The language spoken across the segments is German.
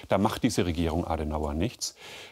Da macht diese Regierung Adenauer nichts,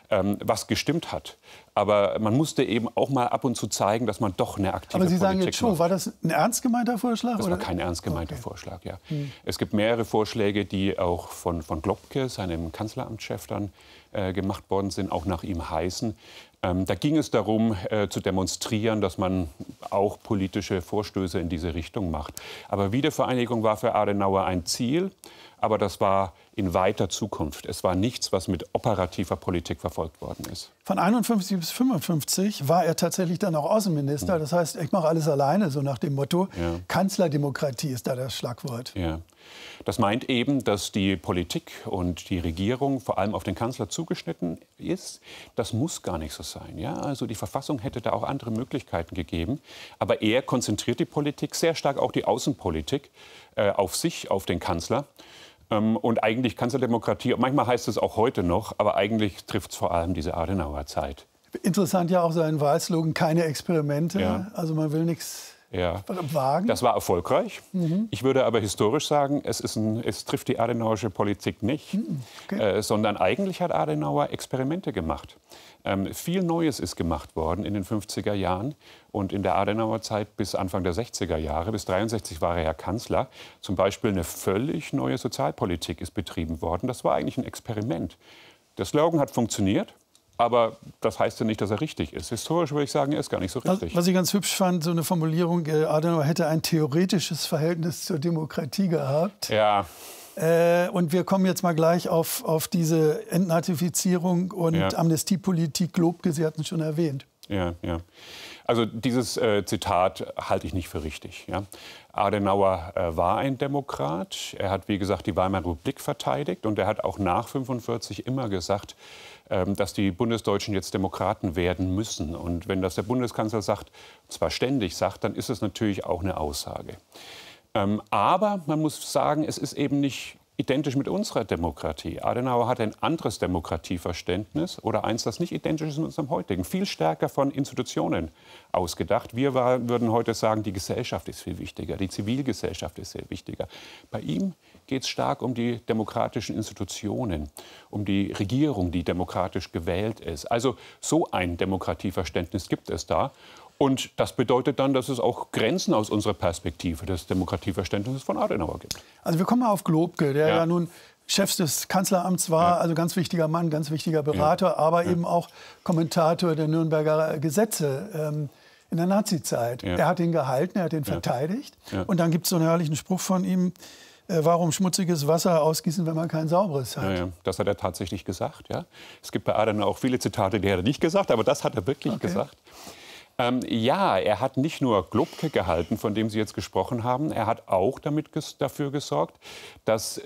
was gestimmt hat. Aber man musste eben auch mal ab und zu zeigen, dass man doch eine aktive Politik macht. Aber Sie sagen jetzt schon, war das ein ernst gemeinter Vorschlag? Das war kein ernst gemeinter Vorschlag, ja. Es gibt mehrere Vorschläge, die auch von Globke, seinem Kanzleramtschef, dann gemacht worden sind, auch nach ihm heißen. Da ging es darum, zu demonstrieren, dass man auch politische Vorstöße in diese Richtung macht. Aber Wiedervereinigung war für Adenauer ein Ziel, aber das war in weiter Zukunft. Es war nichts, was mit operativer Politik verfolgt worden ist. Von 51 bis 55 war er tatsächlich dann auch Außenminister. Das heißt, ich mache alles alleine, so nach dem Motto. Ja. Kanzlerdemokratie ist da das Schlagwort. Ja. Das meint eben, dass die Politik und die Regierung vor allem auf den Kanzler zugeschnitten ist. Das muss gar nicht so sein. Ja? Also die Verfassung hätte da auch andere Möglichkeiten gegeben. Aber er konzentriert die Politik, sehr stark auch die Außenpolitik, auf sich, auf den Kanzler. Und eigentlich Kanzlerdemokratie, manchmal heißt es auch heute noch, aber eigentlich trifft es vor allem diese Adenauer Zeit. Interessant ja auch sein Wahlslogan, keine Experimente. Ja. Also man will nichts wagen. Das war erfolgreich. Ich würde aber historisch sagen, es trifft die adenauerische Politik nicht, sondern eigentlich hat Adenauer Experimente gemacht. Viel Neues ist gemacht worden in den 50er Jahren und in der Adenauer Zeit bis Anfang der 60er Jahre. Bis 63 war er ja Kanzler. Zum Beispiel eine völlig neue Sozialpolitik ist betrieben worden. Das war eigentlich ein Experiment. Der Slogan hat funktioniert. Aber das heißt ja nicht, dass er richtig ist. Historisch würde ich sagen, er ist gar nicht so richtig. Was ich ganz hübsch fand, so eine Formulierung, Adenauer hätte ein theoretisches Verhältnis zur Demokratie gehabt. Ja. Und wir kommen jetzt mal gleich auf diese Entnazifizierung und Amnestiepolitik. Globke, Sie hatten es schon erwähnt. Ja. Also dieses Zitat halte ich nicht für richtig. Ja. Adenauer war ein Demokrat. Er hat, wie gesagt, die Weimarer Republik verteidigt. Und er hat auch nach 1945 immer gesagt, dass die Bundesdeutschen jetzt Demokraten werden müssen. Und wenn das der Bundeskanzler sagt, zwar ständig sagt, dann ist es natürlich auch eine Aussage. Aber man muss sagen, es ist eben nicht identisch mit unserer Demokratie. Adenauer hat ein anderes Demokratieverständnis oder eins, das nicht identisch ist mit unserem heutigen. Viel stärker von Institutionen ausgedacht. Wir würden heute sagen, die Gesellschaft ist viel wichtiger, die Zivilgesellschaft ist sehr wichtiger. Bei ihm geht es stark um die demokratischen Institutionen, um die Regierung, die demokratisch gewählt ist. Also so ein Demokratieverständnis gibt es da. Und das bedeutet dann, dass es auch Grenzen aus unserer Perspektive des Demokratieverständnisses von Adenauer gibt. Also wir kommen mal auf Globke, der ja nun Chef des Kanzleramts war, also ganz wichtiger Mann, ganz wichtiger Berater, aber eben auch Kommentator der Nürnberger Gesetze in der Nazizeit. Er hat ihn gehalten, er hat ihn verteidigt. Und dann gibt es so einen herrlichen Spruch von ihm, warum schmutziges Wasser ausgießen, wenn man kein sauberes hat? Ja, das hat er tatsächlich gesagt. Ja. Es gibt bei Adenauer auch viele Zitate, die hat er nicht gesagt, aber das hat er wirklich gesagt. Ja, er hat nicht nur Globke gehalten, von dem Sie jetzt gesprochen haben. Er hat auch dafür gesorgt, dass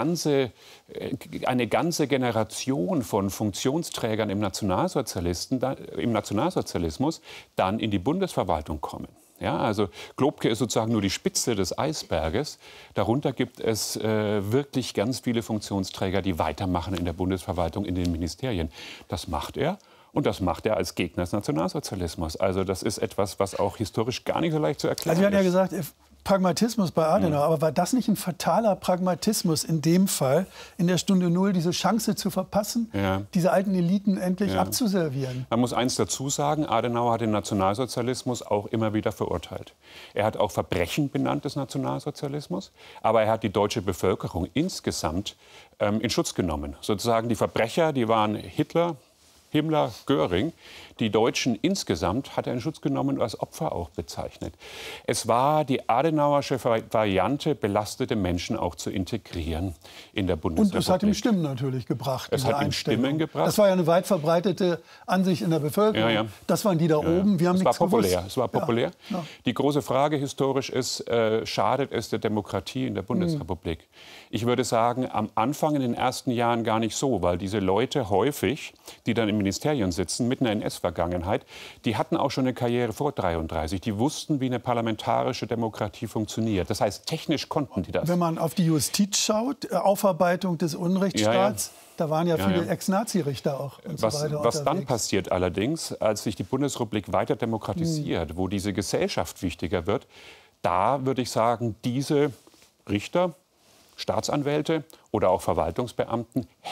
eine ganze Generation von Funktionsträgern im Nationalsozialismus dann in die Bundesverwaltung kommen. Ja, also Globke ist sozusagen nur die Spitze des Eisberges. Darunter gibt es wirklich ganz viele Funktionsträger, die weitermachen in der Bundesverwaltung, in den Ministerien. Das macht er. Und das macht er als Gegner des Nationalsozialismus. Also das ist etwas, was auch historisch gar nicht so leicht zu erklären ist. Also Sie hatten ja gesagt, Pragmatismus bei Adenauer. Aber war das nicht ein fataler Pragmatismus in dem Fall, in der Stunde Null diese Chance zu verpassen, diese alten Eliten endlich abzuservieren? Man muss eins dazu sagen, Adenauer hat den Nationalsozialismus auch immer wieder verurteilt. Er hat auch Verbrechen benannt des Nationalsozialismus, aber er hat die deutsche Bevölkerung insgesamt in Schutz genommen. Sozusagen die Verbrecher, die waren Hitler, Himmler, Göring. Die Deutschen insgesamt hat er in Schutz genommen und als Opfer auch bezeichnet. Es war die adenauersche Variante, belastete Menschen auch zu integrieren in der Bundesrepublik. Und es hat ihm Stimmen natürlich gebracht. Es hat ihm Stimmen gebracht. Das war ja eine weit verbreitete Ansicht in der Bevölkerung. Das waren die da oben. Wir haben nichts gewusst. Es war populär. Die große Frage historisch ist, schadet es der Demokratie in der Bundesrepublik? Ich würde sagen, am Anfang in den ersten Jahren gar nicht so, weil diese Leute häufig, die dann im Ministerien sitzen, mit einer NS-Vergangenheit, die hatten auch schon eine Karriere vor 1933. Die wussten, wie eine parlamentarische Demokratie funktioniert. Das heißt, technisch konnten die das. Wenn man auf die Justiz schaut, Aufarbeitung des Unrechtsstaats, da waren ja viele Ex-Nazi-Richter auch und so weiter was dann passiert allerdings, als sich die Bundesrepublik weiter demokratisiert, wo diese Gesellschaft wichtiger wird, da würde ich sagen, diese Richter, Staatsanwälte oder auch Verwaltungsbeamten